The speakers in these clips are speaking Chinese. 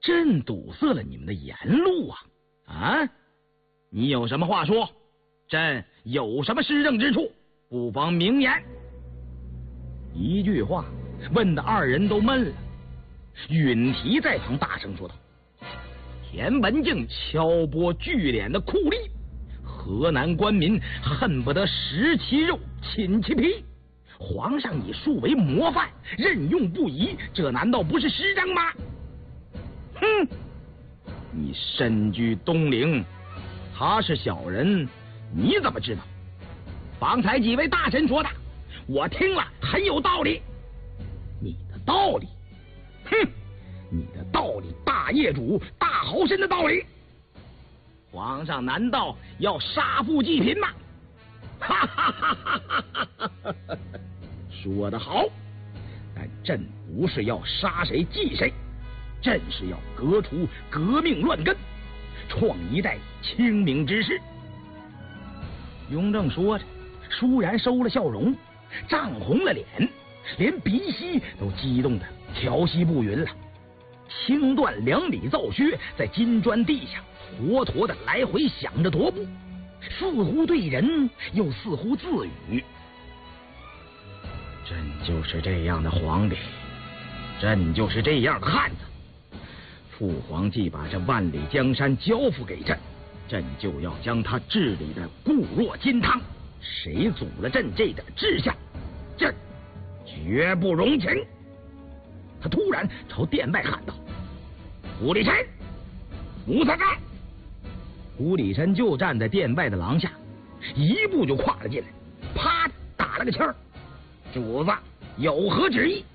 朕堵塞了你们的言路啊！啊，你有什么话说？朕有什么施政之处，不妨明言。一句话问得二人都闷了。允提在旁大声说道：“田文镜敲拨聚敛的酷吏，河南官民恨不得食其肉，寝其皮。皇上以庶为模范，任用不疑，这难道不是施政吗？哼！你身居东陵，他是小人，你怎么知道？方才几位大臣说的，我听了很有道理。你的道理？哼！你的道理，大业主、大豪绅的道理。皇上难道要杀富济贫吗？哈哈哈哈哈哈！说得好，但朕不是要杀谁祭谁，朕是要革除革命乱根，创一代清明之世。雍正说着，倏然收了笑容，涨红了脸，连鼻息都激动得调息不匀了。青缎2里皂靴在金砖地下活脱的来回响着踱步，似乎对人，又似乎自语：朕就是这样的皇帝，朕就是这样的汉子。父皇既把这万里江山交付给朕，朕就要将他治理的固若金汤。谁阻了朕这点志向，朕绝不容情。他突然朝殿外喊道：“胡礼琛，奴才在！”胡礼琛就站在殿外的廊下，一步就跨了进来，啪打了个签儿：“主子有何旨意？”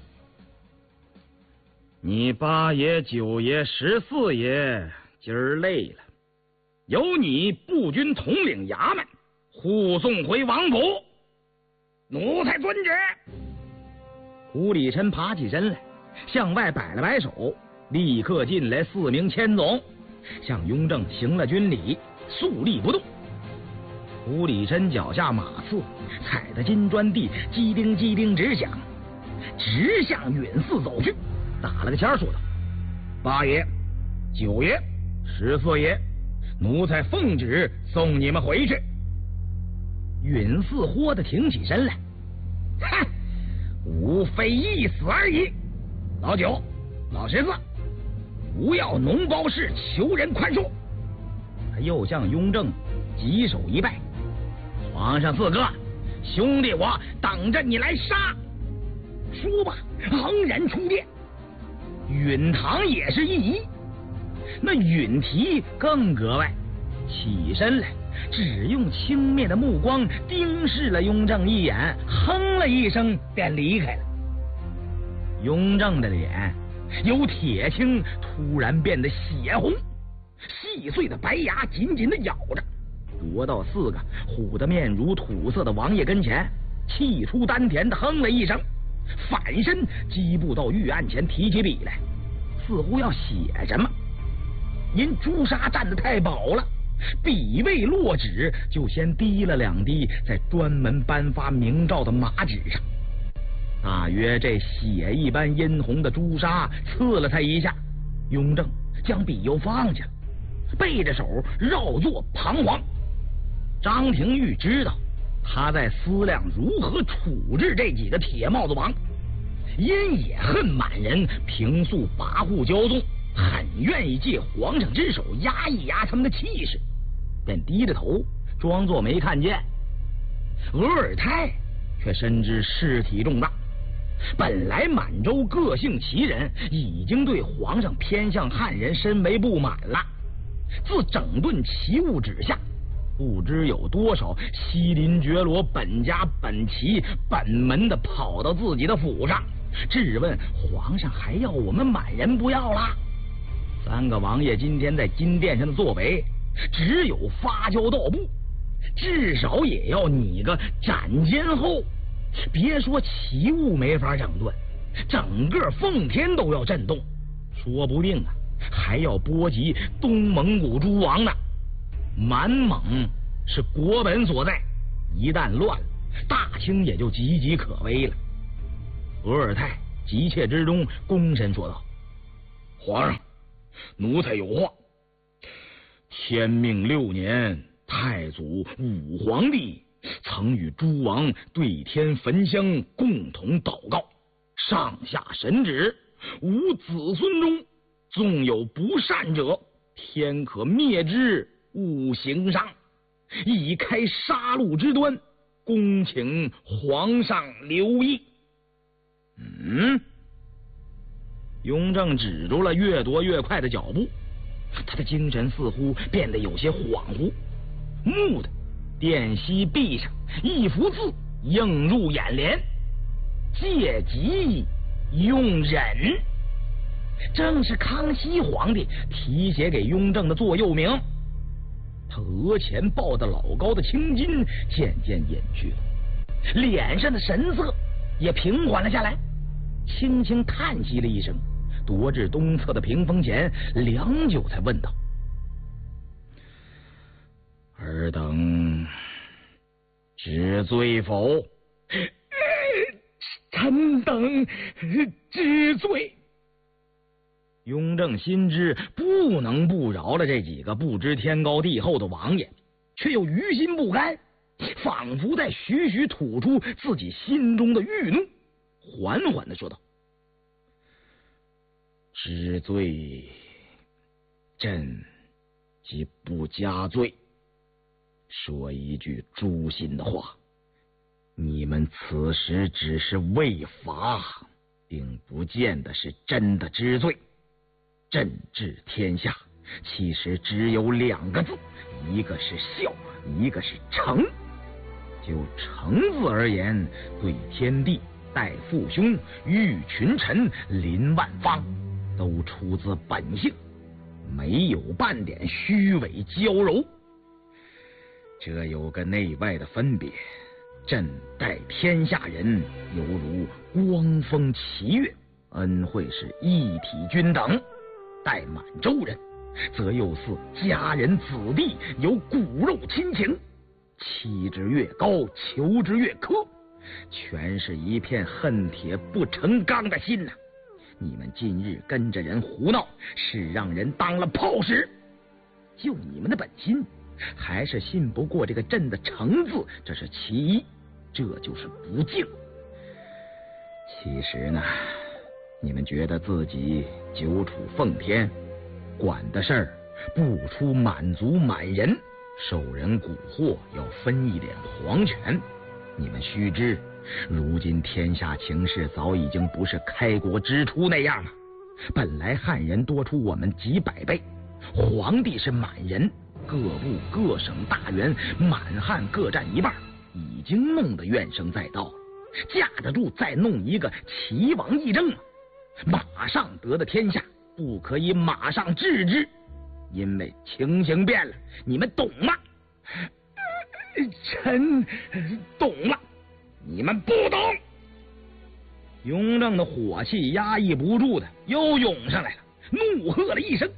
你8爷、9爷、14爷今儿累了，由你步军统领衙门，护送回王府。奴才遵旨。胡礼琛爬起身来，向外摆了摆手，立刻进来4名千总，向雍正行了军礼，肃立不动。胡礼琛脚下马刺踩的金砖地叽叮叽叮直响，直向允祀走去，打了个签说道：“8爷、9爷、14爷，奴才奉旨送你们回去。”允祀豁地挺起身来：“哼，无非一死而已。老9、老14，不要脓包式求人宽恕。”他又向雍正稽首一拜：“皇上4哥，兄弟我等着你来杀。”说罢昂然出殿。允堂也是一疑，那允提更格外，起身来，只用轻蔑的目光盯视了雍正一眼，哼了一声便离开了。雍正的脸由铁青突然变得血红，细碎的白牙紧紧的咬着，踱到4个唬得面如土色的王爷跟前，气出丹田的哼了一声，反身疾步到御案前，提起笔来，似乎要写什么。因朱砂蘸得太饱了，笔未落纸，就先滴了2滴在专门颁发明诏的马纸上。大约这血一般殷红的朱砂刺了他一下，雍正将笔又放下了，背着手绕座彷徨。张廷玉知道他在思量如何处置这几个铁帽子王，因也恨满人平素跋扈骄纵，很愿意借皇上之手压一压他们的气势，便低着头装作没看见。额尔泰却深知事体重大，本来满洲各姓旗人已经对皇上偏向汉人深为不满了，自整顿旗务之下，不知有多少西林觉罗本家本旗本门的跑到自己的府上，质问皇上还要我们满人不要啦。3个王爷今天在金殿上的作为，只有发交道部，至少也要拟个斩监后。别说旗务没法整顿，整个奉天都要震动，说不定啊还要波及东蒙古诸王呢。满蒙是国本所在，一旦乱了，大清也就岌岌可危了。额尔泰急切之中躬身说道：“皇上， 奴才有话。天命6年，太祖武皇帝曾与诸王对天焚香，共同祷告，上下神旨，吾子孙中纵有不善者，天可灭之，勿行伤，以开杀戮之端，恭请皇上留意。雍正止住了越踱越快的脚步，他的精神似乎变得有些恍惚，蓦地殿西壁上一幅字映入眼帘：戒急用忍。正是康熙皇帝题写给雍正的座右铭。他额前抱得老高的青筋渐渐隐去了，脸上的神色也平缓了下来，轻轻叹息了一声，踱至东侧的屏风前，良久才问道：尔等知罪否？臣等知罪。雍正心知不能不饶了这几个不知天高地厚的王爷，却又于心不甘，仿佛在徐徐吐出自己心中的郁怒，缓缓地说道：知罪，朕即不加罪。说一句诛心的话，你们此时只是未罚，并不见得是真的知罪。朕治天下其实只有2个字，一个是孝，一个是诚。就诚字而言，对天地、待父兄、御群臣、临万方，都出自本性，没有半点虚伪娇柔。这有个内外的分别，朕待天下人犹如光风齐月，恩惠是一体均等；待满洲人则又似家人子弟，有骨肉亲情，欺之越高，求之越苛，全是一片恨铁不成钢的心呐！你们今日跟着人胡闹，是让人当了炮使。就你们的本心，还是信不过这个朕的诚字，这是其一，这就是不敬。其实呢，你们觉得自己久处奉天，管的事儿不出满族满人，受人蛊惑要分一点皇权。你们须知，如今天下情势早已经不是开国之初那样了。本来汉人多出我们几百倍，皇帝是满人，各部各省大员满汉各占一半，已经弄得怨声载道了。架得住再弄一个齐王议政吗？马上得的天下不可以马上治之，因为情形变了，你们懂吗？臣懂了，你们不懂。雍正的火气压抑不住的又涌上来了，怒喝了一声：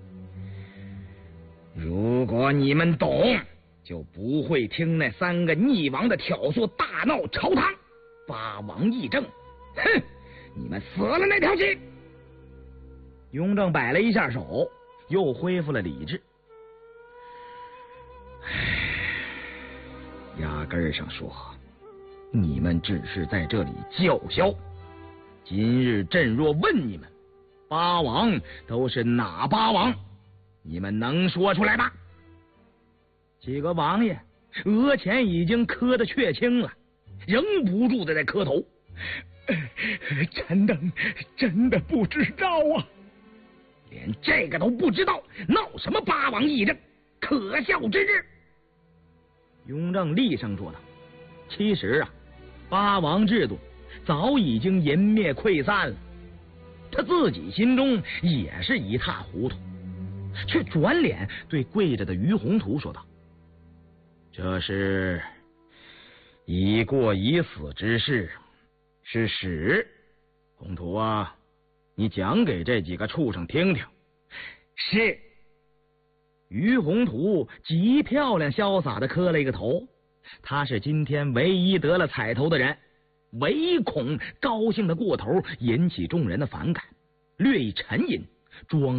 如果你们懂，就不会听那3个逆王的挑唆，大闹朝堂，8王议政。哼，你们死了那条心！雍正摆了一下手，又恢复了理智。压根儿上说，你们只是在这里叫嚣。今日朕若问你们，8王都是哪8王？你们能说出来吗？几个王爷额前已经磕得血青了，仍不住的在磕头。臣等真的不知道啊！连这个都不知道，闹什么8王议政，可笑之至！雍正厉声说道：其实啊，8王制度早已经湮灭溃散了。他自己心中也是一塌糊涂，却转脸对跪着的于宏图说道：这是已过已死之事，是史。宏图啊，你讲给这几个畜生听听。是。于宏图极漂亮潇洒的磕了一个头，他是今天唯一得了彩头的人，唯恐高兴的过头引起众人的反感，略一沉吟，装